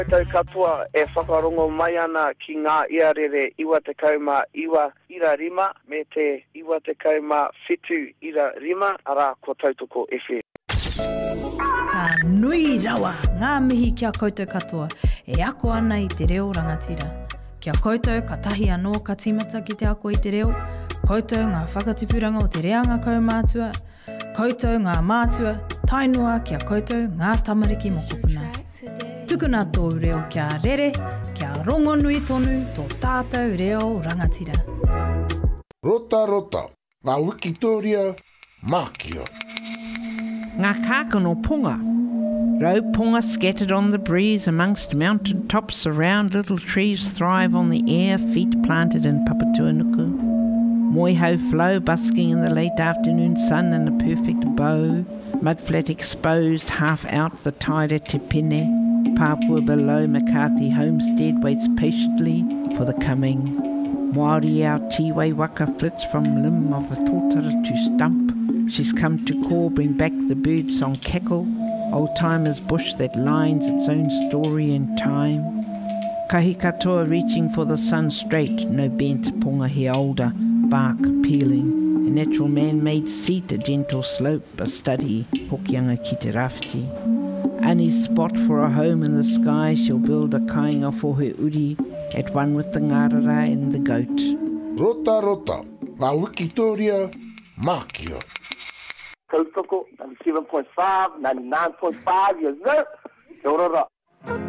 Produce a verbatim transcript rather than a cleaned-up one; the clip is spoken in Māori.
Tau katoa e whakarongo mai ana ki ngā iarere iwa te kauma iwa ira rima me te iwa te kauma whitu ira rima ara ko tautoko F M. Ka nui rawa ngā mihi kia koutou katoa e ako ana i te reo rangatira. Kia koutou ka tahi anō ka timata ki te ako i te reo, koutou ngā whakatipuranga o te reanga kaumātua, koutou ngā mātua, tainua kia koutou ngā tamariki mokopuna. Tukuna tō reo kia rere, kia rongo nui tonu tō tātou reo rangatira. Rota rota, ngā Wikitoria mākia. Ngā kākano punga. Roe punga scattered on the breeze amongst mountain tops around little trees thrive on the air, feet planted in Papatuanuku. Moihau flow busking in the late afternoon sun in a perfect bow. Mudflat exposed, half out the tide at Te Pene. Papua below McCarthy homestead waits patiently for the coming. Māori our Tiwai waka flits from limb of the tōtara to stump. She's come to call, bring back the bird song cackle. Old timer's bush that lines its own story in time. Kahi katoa reaching for the sun straight, no bent ponga he older, bark peeling. A natural man-made seat, a gentle slope, a study, hokianga ki te rāwhiti. Annie's spot for a home in the sky, she'll build a kāinga for her uri, at one with the ngārara and the goat. Rota rota, ngā Wikitoria mākia. Tautoko, ninety-seven point five, ninety-nine point five, yes, sir. Kia ora.